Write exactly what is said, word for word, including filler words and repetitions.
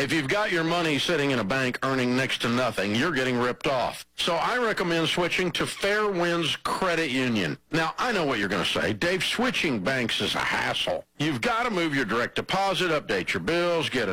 If you've got your money sitting in a bank earning next to nothing, you're getting ripped off. So I recommend switching to Fairwinds Credit Union. Now, I know what you're going to say. Dave, switching banks is a hassle. You've got to move your direct deposit, update your bills, get a